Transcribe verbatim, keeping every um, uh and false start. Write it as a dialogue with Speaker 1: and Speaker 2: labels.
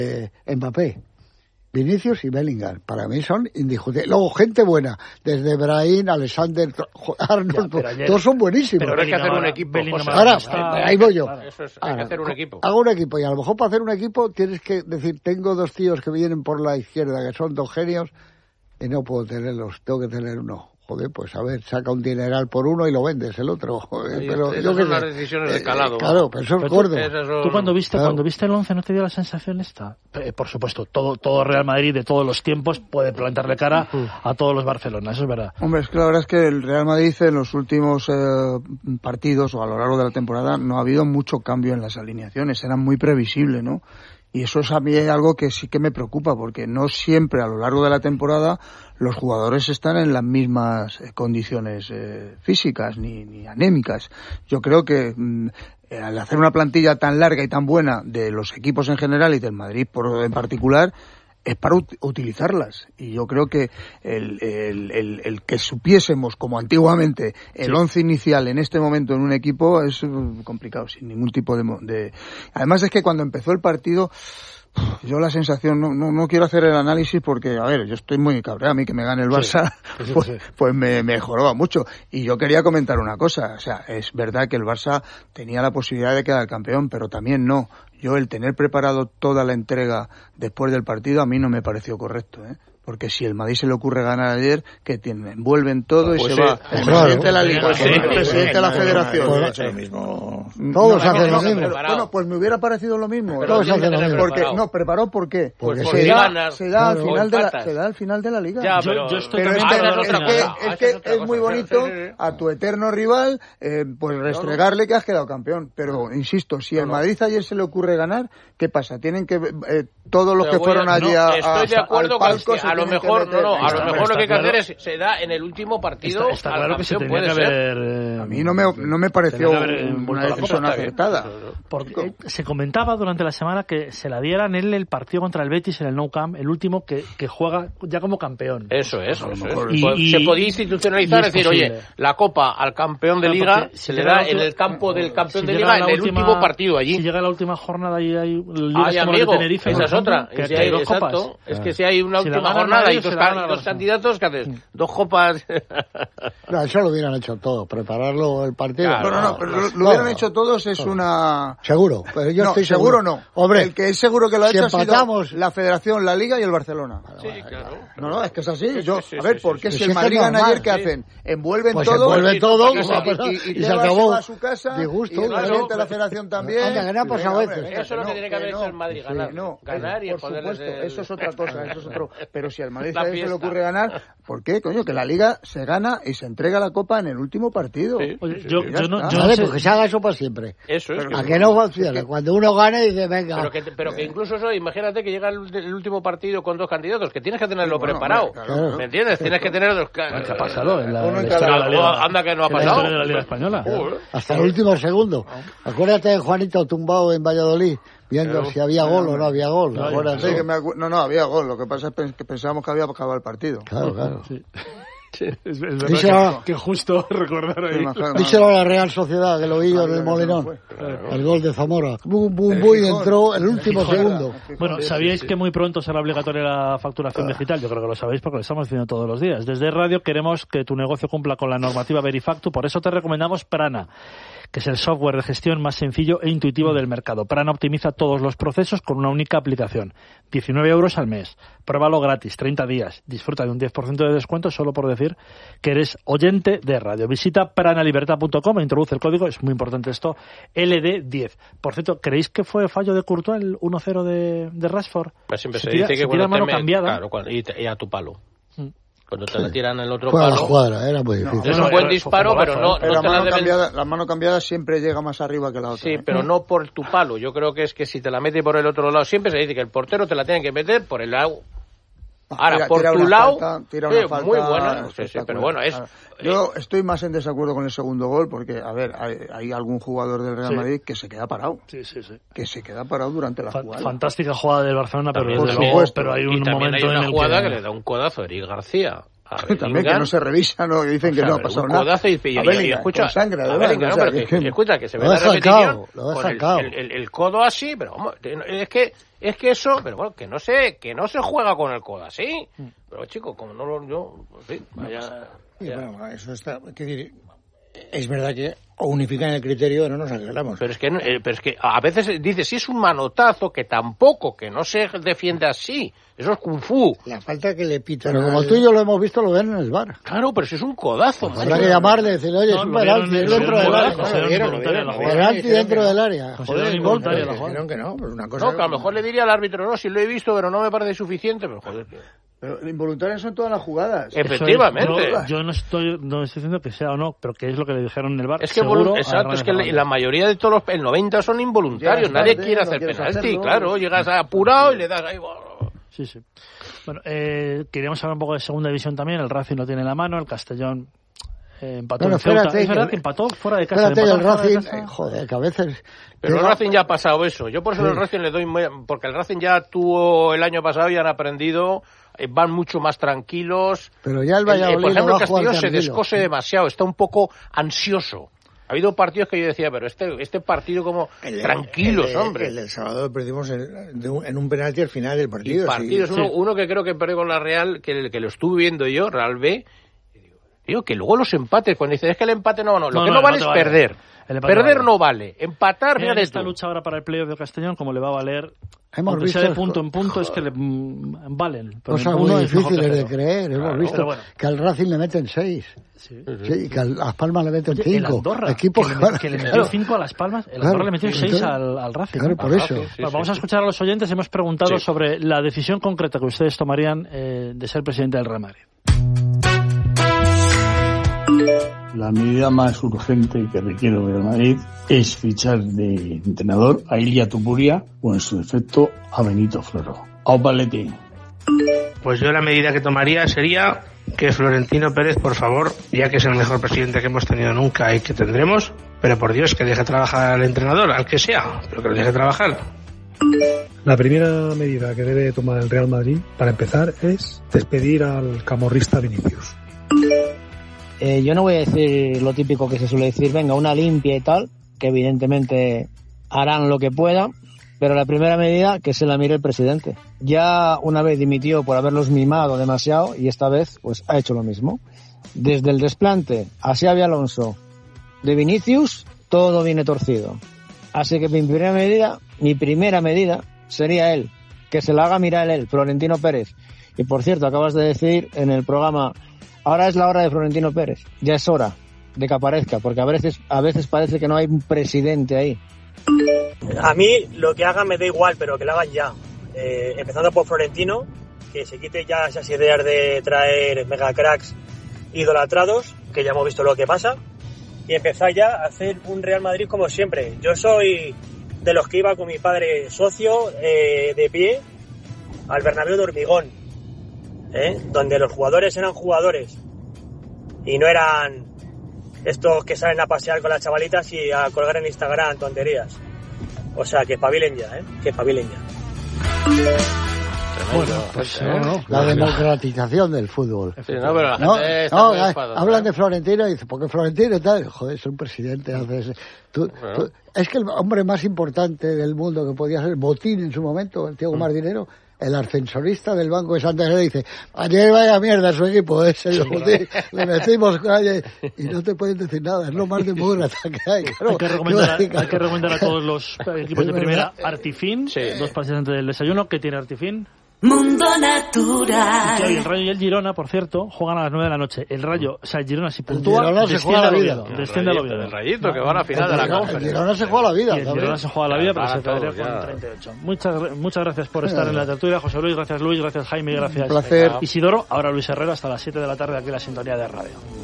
Speaker 1: eh, Mbappé. Vinicius y Bellingham, para mí son indiscutibles. Luego, gente buena, desde Brahim, Alexander, Arnold, ya, ayer, todos son buenísimos.
Speaker 2: Pero hay que hacer un equipo.
Speaker 1: Ahora, está, ahí voy yo.
Speaker 2: Claro, eso es, hay ahora, que hacer un equipo.
Speaker 1: Hago un equipo, y a lo mejor para hacer un equipo tienes que decir, tengo dos tíos que vienen por la izquierda, que son dos genios, y no puedo tenerlos, tengo que tener uno. Joder, pues a ver, saca un dineral por uno y lo vendes el otro. Joder, pero
Speaker 2: esas
Speaker 1: yo
Speaker 2: son
Speaker 1: que
Speaker 2: las decisiones de calado.
Speaker 1: Eh, claro, pero eso es gordo.
Speaker 3: Tú, tú cuando viste
Speaker 1: claro.
Speaker 3: cuando viste el once, ¿no te dio la sensación esta? Eh, por supuesto, todo todo Real Madrid de todos los tiempos puede plantarle cara a todos los Barcelona, eso es verdad.
Speaker 4: Hombre, es que la verdad es que el Real Madrid en los últimos eh, partidos o a lo largo de la temporada no ha habido mucho cambio en las alineaciones, eran muy previsibles, ¿no? Y eso es a mí algo que sí que me preocupa, porque no siempre a lo largo de la temporada los jugadores están en las mismas condiciones eh, físicas ni, ni anémicas. Yo creo que mmm, al hacer una plantilla tan larga y tan buena de los equipos en general y del Madrid por, en particular, es para ut- utilizarlas. Y yo creo que el, el, el, el que supiésemos, como antiguamente, el once sí. inicial en este momento en un equipo es complicado, sin ningún tipo de, de... Además es que cuando empezó el partido, yo la sensación, no, no, no quiero hacer el análisis porque, a ver, yo estoy muy cabreado, a mí que me gane el Barça, sí, sí, pues, sí. pues me, me joroba mucho. Y yo quería comentar una cosa, o sea, es verdad que el Barça tenía la posibilidad de quedar campeón, pero también no. Yo el tener preparado toda la entrega después del partido a mí no me pareció correcto, ¿eh? Porque si el Madrid se le ocurre ganar ayer, que tienen, envuelven todo pues y se sí, va el
Speaker 1: claro,
Speaker 4: presidente de la Liga,
Speaker 1: pues sí,
Speaker 4: el presidente de la Federación.
Speaker 1: Pues,
Speaker 4: hecho lo mismo.
Speaker 1: Todos hacen lo mismo.
Speaker 4: Bueno, pues me hubiera parecido lo mismo.
Speaker 1: Pero todos hacen lo mismo.
Speaker 4: Porque, no, ¿preparó por qué?
Speaker 1: Porque
Speaker 4: se,
Speaker 1: se
Speaker 4: da,
Speaker 1: ganas,
Speaker 4: se, da al
Speaker 1: claro,
Speaker 4: final de la, se da al final de la Liga.
Speaker 2: Ya, pero,
Speaker 3: yo, yo estoy
Speaker 4: pero es
Speaker 3: también
Speaker 4: que, es que, es, que es, es muy bonito
Speaker 2: sí, sí, sí.
Speaker 4: a tu eterno rival eh, pues restregarle que has quedado campeón. Pero, insisto, si al Madrid ayer se le ocurre ganar, ¿qué pasa? Tienen que... Eh, todos los pero que fueron a, allí a,
Speaker 2: estoy de acuerdo
Speaker 4: al palco
Speaker 2: con que a lo mejor no, no, a lo mejor lo que hay que
Speaker 3: claro.
Speaker 2: hacer es se da en el último partido.
Speaker 3: Está, está claro que se tenía que haber. Eh,
Speaker 4: a mí no me no me pareció una decisión acertada.
Speaker 3: Porque se comentaba durante la semana que se la dieran él el partido contra el Betis en el Nou Camp, el último que, que juega ya como campeón.
Speaker 2: Eso es, eso es.
Speaker 3: Y, y,
Speaker 2: se podía institucionalizar, es decir, posible. Oye, la Copa al campeón de no, Liga si se le da en el campo del campeón si de Liga en el última, último partido allí.
Speaker 3: Si llega la última jornada y hay
Speaker 2: Ay, amigo, de Tenerife, esa es otra.
Speaker 3: Que
Speaker 2: si hay,
Speaker 3: dos
Speaker 2: exacto,
Speaker 3: copas.
Speaker 2: Es que si hay una
Speaker 3: si
Speaker 2: última jornada Madrid, y dos, ca- dos candidatos, ¿qué haces? Dos copas.
Speaker 1: No, eso lo hubieran hecho todos, prepararlo el partido.
Speaker 4: Claro, pero no, no, pero lo, lo hubieran no, hecho todos es no. una...
Speaker 1: Seguro, pero yo
Speaker 4: no,
Speaker 1: estoy
Speaker 4: seguro.
Speaker 1: seguro
Speaker 4: no.
Speaker 1: Hombre,
Speaker 4: el que es seguro que lo ha
Speaker 1: si
Speaker 4: hecho
Speaker 1: empatamos...
Speaker 4: ha sido la Federación, la Liga y el Barcelona.
Speaker 2: Sí, claro.
Speaker 4: No, no, es que es así.
Speaker 2: Sí,
Speaker 4: yo,
Speaker 2: sí,
Speaker 4: a ver,
Speaker 2: sí,
Speaker 4: ¿por qué
Speaker 2: sí,
Speaker 4: si
Speaker 2: sí,
Speaker 4: el Madrid gana ayer, qué
Speaker 1: sí.
Speaker 4: hacen? Envuelven
Speaker 1: pues
Speaker 4: todo.
Speaker 1: Envuelven todo,
Speaker 4: y, y, y, y, y se acabó. A su casa,
Speaker 1: disgusto,
Speaker 4: y el
Speaker 1: claro.
Speaker 4: presidente de la Federación también.
Speaker 1: Anda, ganar pues a veces.
Speaker 2: Eso es lo que tiene que haber hecho el Madrid, ganar. Ganar y
Speaker 4: por supuesto, eso es otra cosa, eso es otro. Pero si al Madrid se le ocurre ganar, ¿por qué, coño? Que la Liga se gana y se entrega la Copa en el último partido.
Speaker 3: Sí, Oye, yo, yo no, yo
Speaker 1: vale,
Speaker 3: no
Speaker 1: porque se haga eso para siempre.
Speaker 2: Eso es.
Speaker 1: A que no funcione. Cuando uno gane dice, venga.
Speaker 2: Pero que, pero que incluso eso, imagínate que llega el, el último partido con dos candidatos, que tienes que tenerlo
Speaker 4: bueno,
Speaker 2: preparado.
Speaker 4: Claro.
Speaker 2: ¿Me entiendes? Tienes que tener dos...
Speaker 3: ¿Qué ha pasado en la,
Speaker 4: Uno
Speaker 3: la historia de la Liga?
Speaker 2: Anda que no ha
Speaker 3: en
Speaker 2: pasado.
Speaker 3: La historia de la Liga Española.
Speaker 2: Uh,
Speaker 1: Hasta el último segundo. Acuérdate de Juanito tumbado en Valladolid, viendo pero, si había gol o no había gol.
Speaker 4: No, sí, que me acu- no, no, había gol. Lo que pasa es que pensábamos que había acabado el partido.
Speaker 1: Claro, claro. Sí.
Speaker 3: Sí, es, es verdad
Speaker 1: díselo,
Speaker 3: que, que justo recordar ahí.
Speaker 1: Díselo a la Real Sociedad, que lo vi yo en el Molinón. El gol de Zamora. Bum, bum, bum, y entró el último segundo.
Speaker 3: Bueno, ¿sabíais que muy pronto será obligatoria la facturación digital? Yo creo que lo sabéis porque lo estamos diciendo todos los días. Desde Radio queremos que tu negocio cumpla con la normativa Verifactu, por eso te recomendamos Prana, que es el software de gestión más sencillo e intuitivo del mercado. Prana optimiza todos los procesos con una única aplicación. diecinueve euros al mes. Pruébalo gratis, treinta días. Disfruta de un diez por ciento de descuento solo por decir que eres oyente de radio. Visita pranalibertad punto com e introduce el código, es muy importante esto, L D diez. Por cierto, ¿creéis que fue fallo de Courtois el uno cero de, de Rashford?
Speaker 2: Pues siempre se,
Speaker 3: se tira,
Speaker 2: dice que
Speaker 3: se
Speaker 2: bueno,
Speaker 3: tira mano
Speaker 2: me,
Speaker 3: cambiada.
Speaker 2: Claro, y, y a tu palo. Mm. Cuando te
Speaker 1: sí.
Speaker 2: la tiran el otro
Speaker 1: fue
Speaker 2: palo.
Speaker 1: A la escuadra, era muy difícil.
Speaker 2: No, es un buen disparo, pero no,
Speaker 4: pero
Speaker 2: no
Speaker 4: la,
Speaker 2: te
Speaker 4: mano
Speaker 2: la deben...
Speaker 4: cambiada, la mano cambiada siempre llega más arriba que la otra.
Speaker 2: Sí,
Speaker 4: ¿eh?
Speaker 2: pero no por tu palo. Yo creo que es que si te la mete por el otro lado, siempre se dice que el portero te la tiene que meter por el lado. Ahora,
Speaker 4: tira,
Speaker 2: por
Speaker 4: tira
Speaker 2: tu lado,
Speaker 4: falta, tira una
Speaker 2: sí,
Speaker 4: falta
Speaker 2: muy buena, sí, sí, pero bueno, es...
Speaker 4: Yo estoy más en desacuerdo con el segundo gol porque, a ver, hay, hay algún jugador del Real
Speaker 3: sí.
Speaker 4: Madrid que se queda parado.
Speaker 3: Sí, sí, sí.
Speaker 4: Que se queda parado durante la
Speaker 3: Fa-
Speaker 4: jugada.
Speaker 3: Fantástica jugada del Barcelona, pero
Speaker 2: También,
Speaker 3: desde
Speaker 4: por
Speaker 3: luego,
Speaker 4: supuesto.
Speaker 3: pero hay un
Speaker 2: y también
Speaker 3: momento
Speaker 2: hay una
Speaker 3: en el
Speaker 2: jugada
Speaker 3: que...
Speaker 2: que le da un codazo a Eric García
Speaker 4: También que no se revisan, ¿no? Que dicen o sea, que no ha pasado nada.
Speaker 2: Y, y,
Speaker 4: a Bellingham,
Speaker 2: y escucha,
Speaker 4: sangre,
Speaker 2: a Bellingham,
Speaker 4: o sea,
Speaker 2: no, que, que, escucha, que se ve la repetición con el, el, el, el codo así, pero vamos, es que, es que eso, pero bueno, que no se, que no se juega con el codo así. Pero chico, como no lo, yo, sí, vaya.
Speaker 5: Y bueno, eso está, ¿qué decir? Es verdad que o unifican el criterio o no nos aclaramos.
Speaker 2: Pero es que, eh, pero es que a veces dice, si es un manotazo, que tampoco, que no se defiende así. Eso es kung fu.
Speaker 5: La falta que le pitan.
Speaker 1: Pero como al... tú y yo lo hemos visto, lo ven en el bar.
Speaker 2: Claro, pero si es un codazo.
Speaker 1: Pues habrá que llamarle y decirle, oye, no, es un penalti dentro del área. Penalti dentro del área.
Speaker 3: Joder, golpe.
Speaker 5: Dijeron que no, pero una cosa...
Speaker 2: No, que a lo mejor le diría al árbitro, no, si lo he visto, pero no me parece suficiente, pero joder.
Speaker 4: Pero involuntarias son todas las jugadas.
Speaker 2: Efectivamente.
Speaker 3: Es, no, yo no estoy, no estoy diciendo que sea o no, pero que es lo que le dijeron en el bar.
Speaker 2: Es que,
Speaker 3: seguro,
Speaker 2: exacto, es que la, la mayoría de todos los, el noventa son involuntarios. Nadie tarde, quiere hacer penalti, hacerlo, claro. Llegas apurado y le das ahí...
Speaker 3: Sí, sí. Bueno, eh, queríamos hablar un poco de segunda división también. El Racing lo tiene en la mano, el Castellón eh, empató
Speaker 1: bueno,
Speaker 3: en Ceuta.
Speaker 1: Espérate,
Speaker 3: es verdad que empató fuera de casa.
Speaker 1: Espérate, el Racing,
Speaker 3: eh,
Speaker 1: joder, que a veces...
Speaker 2: Pero el Racing ya ha pasado eso. Yo por eso sí. el Racing le doy... Muy, porque el Racing ya tuvo el año pasado y han aprendido... van mucho más tranquilos.
Speaker 1: Pero ya el Valladolid
Speaker 2: el, por ejemplo,
Speaker 1: el
Speaker 2: Castellón se descose demasiado, está un poco ansioso. Ha habido partidos que yo decía, pero este este partido como el, tranquilos,
Speaker 5: el, el,
Speaker 2: hombre.
Speaker 5: El del sábado perdimos en, de un, en un penalti al final del partido.
Speaker 2: Y partidos, sí. uno, sí. uno que creo que perdió con la Real, que, que lo estuve viendo yo, Real B, digo, que luego los empates, cuando dicen, es que el empate no, no, lo no, que no, no vale es vale. perder. Perder vale. no vale, empatar,
Speaker 3: mira esta tú. lucha ahora para el playoff de Castellón, como le va a valer,
Speaker 1: hemos
Speaker 3: aunque
Speaker 1: visto
Speaker 3: sea de punto en punto, joder. es que le mm, valen.
Speaker 1: Cosas muy difíciles de creer, hemos claro, visto bueno. que al Racing le meten seis, sí. Sí, que a Las Palmas le meten cinco.
Speaker 3: El Andorra,
Speaker 1: equipo
Speaker 3: que, le, que le metió cinco a Las Palmas, el Andorra claro, le metió seis al, al Racing.
Speaker 1: Claro, por eso.
Speaker 3: Bueno, sí, vamos sí, a escuchar a los oyentes, hemos preguntado sí. sobre la decisión concreta que ustedes tomarían eh, de ser presidente del Real Madrid.
Speaker 6: La medida más urgente que requiere el Real Madrid es fichar de entrenador a Ilia Tupuria o, en su defecto, a Benito Floro. ¡Aupa Leti!
Speaker 7: Pues yo la medida que tomaría sería que Florentino Pérez, por favor, ya que es el mejor presidente que hemos tenido nunca y que tendremos, pero por Dios, que deje trabajar al entrenador, al que sea, pero que lo deje trabajar.
Speaker 8: La primera medida que debe tomar el Real Madrid, para empezar, es despedir al camorrista Vinicius.
Speaker 9: Eh, yo no voy a decir lo típico que se suele decir, venga, una limpia y tal, que evidentemente harán lo que puedan, pero la primera medida que se la mire el presidente. Ya una vez dimitió por haberlos mimado demasiado y esta vez pues ha hecho lo mismo. Desde el desplante a Xabi Alonso de Vinicius, todo viene torcido. Así que mi primera medida, mi primera medida sería él, que se la haga mirar él, Florentino Pérez. Y por cierto, acabas de decir en el programa, ahora es la hora de Florentino Pérez, ya es hora de que aparezca, porque a veces, a veces parece que no hay un presidente ahí.
Speaker 10: A mí lo que hagan me da igual, pero que lo hagan ya. Eh, empezando por Florentino, que se quite ya esas ideas de traer megacracks idolatrados, que ya hemos visto lo que pasa, y empezar ya a hacer un Real Madrid como siempre. Yo soy de los que iba con mi padre socio eh, de pie al Bernabéu de hormigón, ¿eh? Donde los jugadores eran jugadores y no eran estos que salen a pasear con las chavalitas y a colgar en Instagram tonterías. O sea, que espabilen ya, ¿eh? Que espabilen ya.
Speaker 1: Bueno, pues no, no, la democratización del fútbol.
Speaker 2: Sí, no, pero la
Speaker 1: no,
Speaker 2: gente está
Speaker 1: no,
Speaker 2: muy
Speaker 1: no
Speaker 2: enfadada,
Speaker 1: hablan
Speaker 2: ¿eh?
Speaker 1: de Florentino y dicen, ¿por qué Florentino y tal? Joder, es un presidente. Haces, tú, bueno. tú, es que el hombre más importante del mundo que podía ser Botín en su momento, el tío con más dinero, el ascensorista del Banco de Santander dice, ayer vaya mierda su equipo, ese sí, Botín, le metimos calle y no te pueden decir nada, es lo más demócrata que hay. Claro,
Speaker 3: hay, que recomendar a, hay que recomendar a todos los equipos de primera Artifin, sí. Dos pases antes del desayuno. ¿Qué tiene Artifin?
Speaker 11: Mundo Natural.
Speaker 3: Y el Rayo y el Girona, por cierto, juegan a las nueve de la noche. El Rayo, o sea, el Girona si puntúa,
Speaker 1: Girona se juega la vida.
Speaker 3: Desciende al Oviedo.
Speaker 2: El Rayito, que va a la final de la Conference.
Speaker 1: El Girona se juega la vida.
Speaker 3: Y el Girona se juega la vida, pero se quedaría con treinta y ocho. Muchas, muchas gracias por estar en la tertulia, José Luis. Gracias, Luis. Gracias, Jaime. Gracias,
Speaker 1: un placer.
Speaker 3: Isidoro. Ahora Luis Herrera hasta las siete de la tarde aquí en la sintonía de radio.